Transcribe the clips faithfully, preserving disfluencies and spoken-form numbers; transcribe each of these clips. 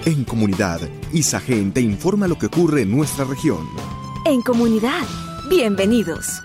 En Comunidad, Isagen te informa lo que ocurre en nuestra región. En Comunidad, bienvenidos.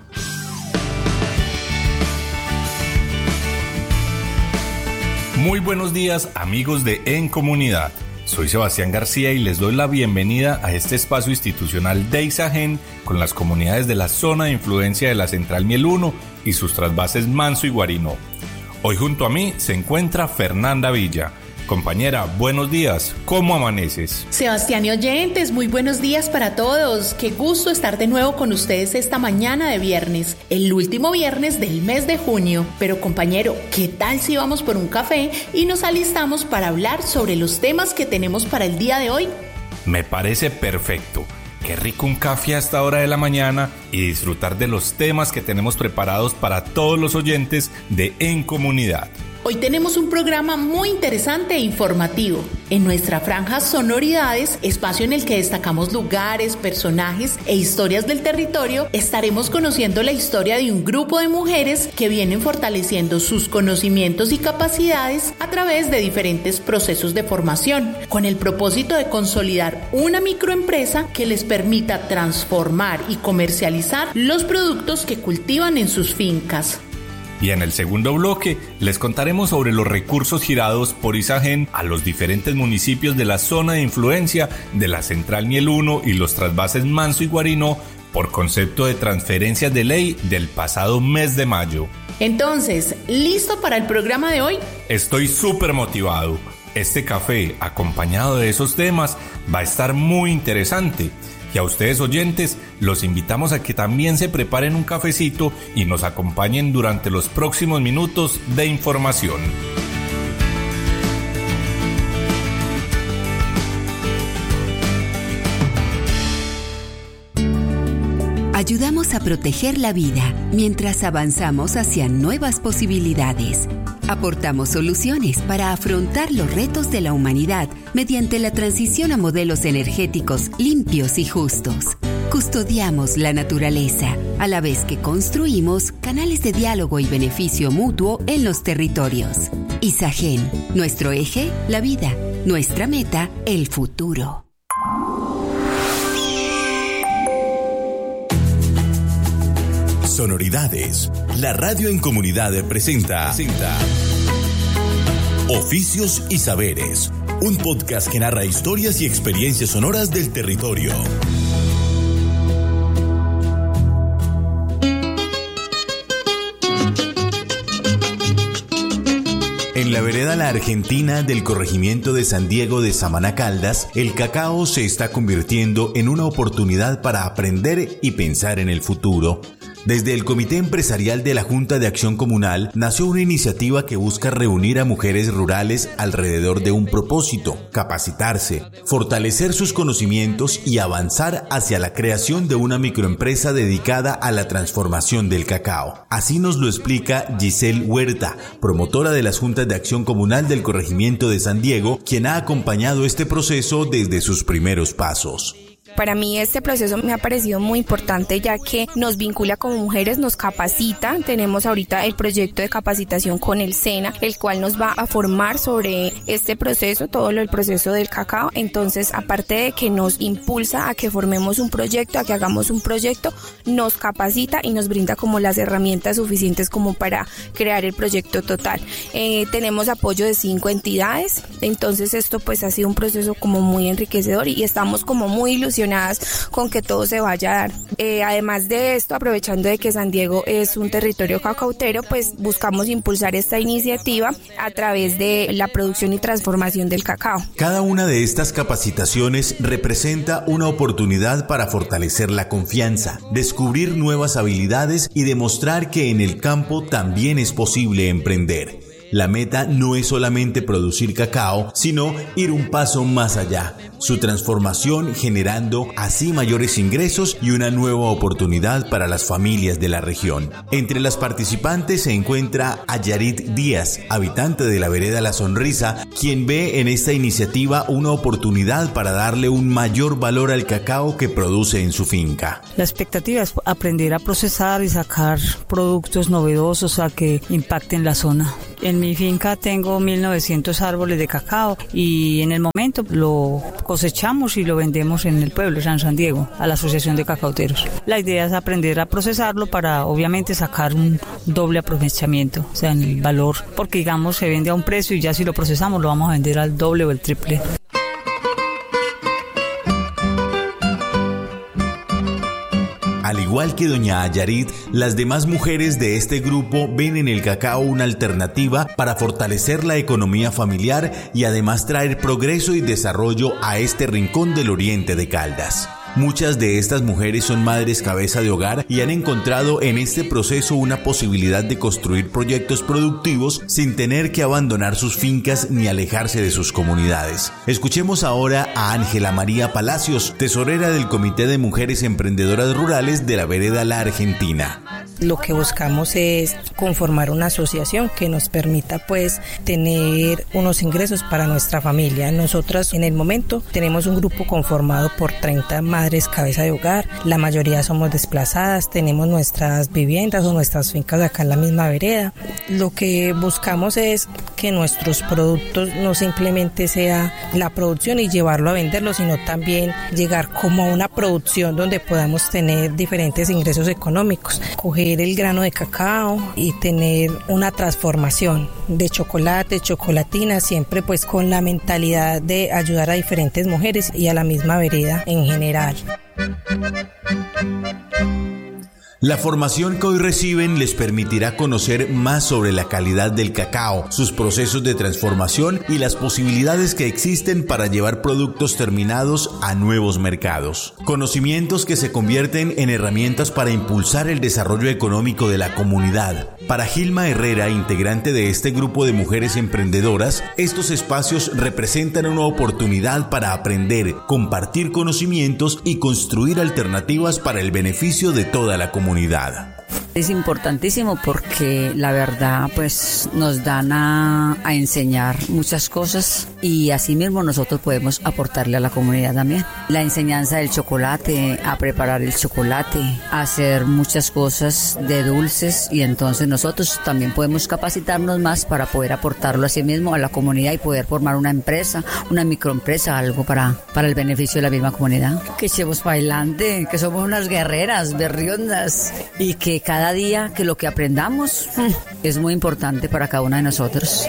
Muy buenos días, amigos de En Comunidad. Soy Sebastián García y les doy la bienvenida a este espacio institucional de Isagen con las comunidades de la zona de influencia de la Central Miel uno y sus trasvases Manso y Guarinó. Hoy junto a mí se encuentra Fernanda Villa. Compañera, buenos días. ¿Cómo amaneces? Sebastián y oyentes, muy buenos días para todos. Qué gusto estar de nuevo con ustedes esta mañana de viernes, el último viernes del mes de junio. Pero compañero, ¿qué tal si vamos por un café y nos alistamos para hablar sobre los temas que tenemos para el día de hoy? Me parece perfecto. Qué rico un café a esta hora de la mañana y disfrutar de los temas que tenemos preparados para todos los oyentes de En Comunidad. Hoy tenemos un programa muy interesante e informativo. En nuestra franja Sonoridades, espacio en el que destacamos lugares, personajes e historias del territorio, estaremos conociendo la historia de un grupo de mujeres que vienen fortaleciendo sus conocimientos y capacidades a través de diferentes procesos de formación, con el propósito de consolidar una microempresa que les permita transformar y comercializar los productos que cultivan en sus fincas. Y en el segundo bloque les contaremos sobre los recursos girados por Isagen a los diferentes municipios de la zona de influencia de la Central Miel uno y los trasvases Manso y Guarinó por concepto de transferencias de ley del pasado mes de mayo. Entonces, ¿listo para el programa de hoy? Estoy súper motivado. Este café, acompañado de esos temas, va a estar muy interesante. Y a ustedes oyentes, los invitamos a que también se preparen un cafecito y nos acompañen durante los próximos minutos de información. Ayudamos a proteger la vida mientras avanzamos hacia nuevas posibilidades. Aportamos soluciones para afrontar los retos de la humanidad mediante la transición a modelos energéticos limpios y justos. Custodiamos la naturaleza, a la vez que construimos canales de diálogo y beneficio mutuo en los territorios. Isagen, nuestro eje, la vida, nuestra meta, el futuro. Sonoridades. La radio en comunidad presenta, presenta Oficios y Saberes, un podcast que narra historias y experiencias sonoras del territorio. En la vereda La Argentina del corregimiento de San Diego de Samaná Caldas, el cacao se está convirtiendo en una oportunidad para aprender y pensar en el futuro. Desde el Comité Empresarial de la Junta de Acción Comunal nació una iniciativa que busca reunir a mujeres rurales alrededor de un propósito: capacitarse, fortalecer sus conocimientos y avanzar hacia la creación de una microempresa dedicada a la transformación del cacao. Así nos lo explica Giselle Huerta, promotora de las Juntas de Acción Comunal del corregimiento de San Diego, quien ha acompañado este proceso desde sus primeros pasos. Para mí este proceso me ha parecido muy importante, ya que nos vincula como mujeres, nos capacita. Tenemos ahorita el proyecto de capacitación con el SENA, el cual nos va a formar sobre este proceso, todo lo del proceso del cacao. Entonces, aparte de que nos impulsa a que formemos un proyecto, a que hagamos un proyecto, nos capacita y nos brinda como las herramientas suficientes como para crear el proyecto total. Eh, tenemos apoyo de cinco entidades, entonces esto pues ha sido un proceso como muy enriquecedor y estamos como muy ilusionados con que todo se vaya a dar. Eh, además de esto, aprovechando de que San Diego es un territorio cacautero, pues buscamos impulsar esta iniciativa a través de la producción y transformación del cacao. Cada una de estas capacitaciones representa una oportunidad para fortalecer la confianza, descubrir nuevas habilidades y demostrar que en el campo también es posible emprender. La meta no es solamente producir cacao, sino ir un paso más allá, su transformación generando así mayores ingresos y una nueva oportunidad para las familias de la región. Entre las participantes se encuentra Ayarit Díaz, habitante de la vereda La Sonrisa, quien ve en esta iniciativa una oportunidad para darle un mayor valor al cacao que produce en su finca. La expectativa es aprender a procesar y sacar productos novedosos a que impacten la zona. En mi finca tengo mil novecientos árboles de cacao y en el momento lo cosechamos y lo vendemos en el pueblo, San San Diego, a la Asociación de Cacauteros. La idea es aprender a procesarlo para obviamente sacar un doble aprovechamiento, o sea, en el valor, porque digamos se vende a un precio y ya si lo procesamos lo vamos a vender al doble o el triple. Al igual que doña Ayarit, las demás mujeres de este grupo ven en el cacao una alternativa para fortalecer la economía familiar y además traer progreso y desarrollo a este rincón del oriente de Caldas. Muchas de estas mujeres son madres cabeza de hogar y han encontrado en este proceso una posibilidad de construir proyectos productivos sin tener que abandonar sus fincas ni alejarse de sus comunidades. Escuchemos ahora a Ángela María Palacios, tesorera del Comité de Mujeres Emprendedoras Rurales de la Vereda La Argentina. Lo que buscamos es conformar una asociación que nos permita pues tener unos ingresos para nuestra familia. Nosotras en el momento tenemos un grupo conformado por treinta madres cabeza de hogar, la mayoría somos desplazadas, tenemos nuestras viviendas o nuestras fincas acá en la misma vereda. Lo que buscamos es que nuestros productos no simplemente sea la producción y llevarlo a venderlo, sino también llegar como a una producción donde podamos tener diferentes ingresos económicos, coger el grano de cacao y tener una transformación de chocolate, chocolatina, siempre pues con la mentalidad de ayudar a diferentes mujeres y a la misma vereda en general. La formación que hoy reciben les permitirá conocer más sobre la calidad del cacao, sus procesos de transformación y las posibilidades que existen para llevar productos terminados a nuevos mercados. Conocimientos que se convierten en herramientas para impulsar el desarrollo económico de la comunidad. Para Gilma Herrera, integrante de este grupo de mujeres emprendedoras, estos espacios representan una oportunidad para aprender, compartir conocimientos y construir alternativas para el beneficio de toda la comunidad. Es importantísimo porque la verdad pues nos dan a, a enseñar muchas cosas y así mismo nosotros podemos aportarle a la comunidad también. La enseñanza del chocolate, a preparar el chocolate, a hacer muchas cosas de dulces y entonces nosotros también podemos capacitarnos más para poder aportarlo así mismo a la comunidad y poder formar una empresa, una microempresa, algo para, para el beneficio de la misma comunidad. Que echemos para adelante, que somos unas guerreras, berriondas y que cada Cada día que lo que aprendamos es muy importante para cada una de nosotros.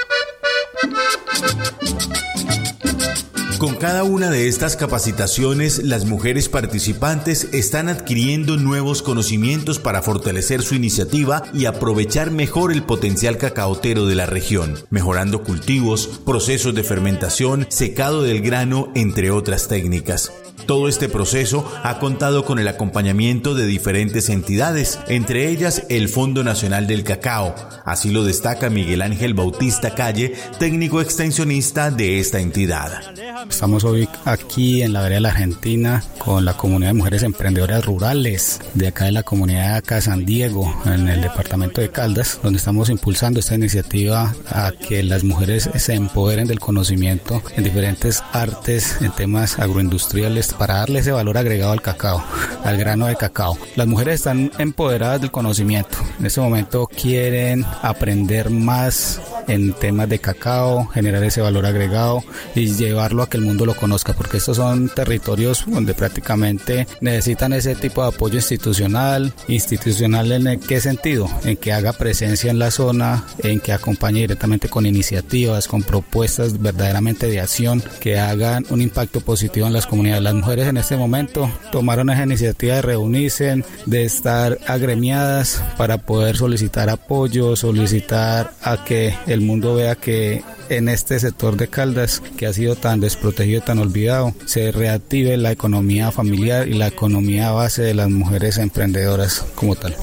Con cada una de estas capacitaciones, las mujeres participantes están adquiriendo nuevos conocimientos para fortalecer su iniciativa y aprovechar mejor el potencial cacaotero de la región, mejorando cultivos, procesos de fermentación, secado del grano, entre otras técnicas. Todo este proceso ha contado con el acompañamiento de diferentes entidades, entre ellas el Fondo Nacional del Cacao. Así lo destaca Miguel Ángel Bautista Calle, técnico extensionista de esta entidad. Estamos hoy aquí en la vereda de la Argentina con la comunidad de mujeres emprendedoras rurales de acá de la comunidad de acá San Diego, en el departamento de Caldas, donde estamos impulsando esta iniciativa a que las mujeres se empoderen del conocimiento en diferentes artes, en temas agroindustriales, para darle ese valor agregado al cacao, al grano de cacao. Las mujeres están empoderadas del conocimiento. En este momento quieren aprender más en temas de cacao, generar ese valor agregado y llevarlo a que el mundo lo conozca, porque estos son territorios donde prácticamente necesitan ese tipo de apoyo institucional. ¿Institucional en qué sentido? En que haga presencia en la zona, en que acompañe directamente con iniciativas, con propuestas verdaderamente de acción que hagan un impacto positivo en las comunidades. Las mujeres en este momento tomaron esa iniciativa de reunirse, de estar agremiadas para poder solicitar apoyo, solicitar a que el mundo vea que en este sector de Caldas, que ha sido tan desprotegido, tan olvidado, se reactive la economía familiar y la economía base de las mujeres emprendedoras como tal.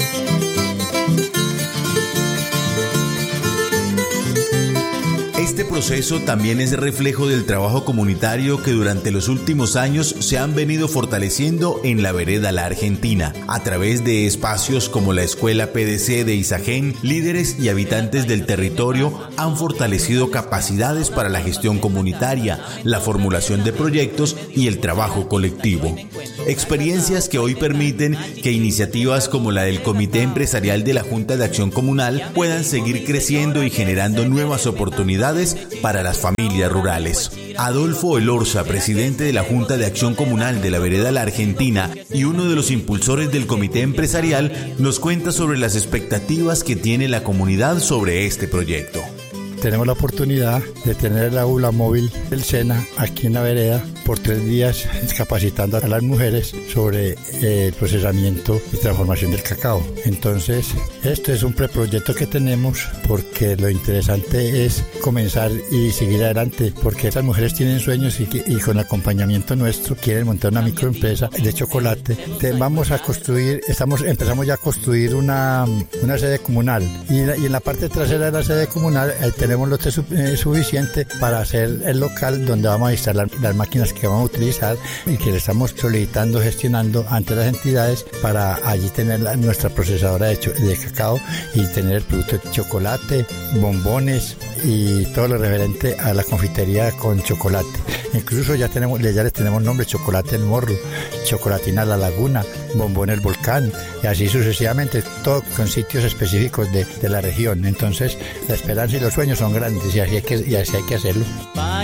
Este proceso también es reflejo del trabajo comunitario que durante los últimos años se han venido fortaleciendo en la vereda La Argentina, a través de espacios como la Escuela P D C de Isagen. Líderes y habitantes del territorio han fortalecido capacidades para la gestión comunitaria, la formulación de proyectos y el trabajo colectivo. Experiencias que hoy permiten que iniciativas como la del Comité Empresarial de la Junta de Acción Comunal puedan seguir creciendo y generando nuevas oportunidades para las familias rurales. Adolfo Elorza, presidente de la Junta de Acción Comunal de la Vereda La Argentina y uno de los impulsores del Comité Empresarial, nos cuenta sobre las expectativas que tiene la comunidad sobre este proyecto. Tenemos la oportunidad de tener el aula móvil del SENA aquí en la vereda por tres días capacitando a las mujeres sobre eh, el procesamiento y transformación del cacao. Entonces, esto es un preproyecto que tenemos porque lo interesante es comenzar y seguir adelante, porque esas mujeres tienen sueños y, y con acompañamiento nuestro quieren montar una microempresa de chocolate. Entonces, vamos a construir, estamos empezamos ya a construir una, una sede comunal y, la, y en la parte trasera de la sede comunal eh, tenemos lote su, eh, suficiente para hacer el local donde vamos a instalar las máquinas que vamos a utilizar y que le estamos solicitando, gestionando ante las entidades para allí tener la, nuestra procesadora de, cho, de cacao y tener el producto de chocolate, bombones y todo lo referente a la confitería con chocolate. Incluso ya tenemos, ya les tenemos nombre: chocolate El Morro, chocolatina La Laguna, bombón El Volcán y así sucesivamente, todo con sitios específicos de, de la región. Entonces la esperanza y los sueños son grandes y así hay que, y así hay que hacerlo.